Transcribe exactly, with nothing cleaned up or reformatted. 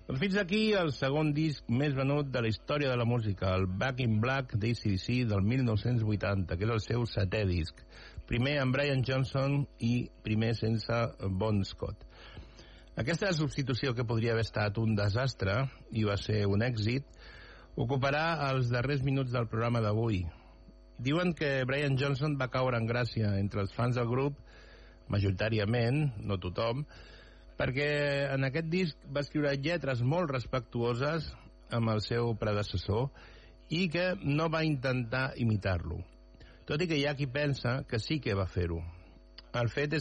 Doncs fins aquí el segon disc més venut de la història de la música, el Back in Black d'A C D C del mil nou-cents vuitanta, que és el seu setè disc. Primer amb Brian Johnson i primer sense Bon Scott. Aquesta substitució, que podria haver estat un desastre i va ser un èxit, ocuparà els darrers minuts del programa d'avui. Diuen que Brian Johnson va caure en gràcia entre els fans del grup, majoritàriament, no tothom, perquè en aquest disc va escriure lletres molt respectuoses amb el seu predecessor i que no va intentar imitar-lo. Tot i que hi ha qui pensa que sí que va fer-ho. El fet és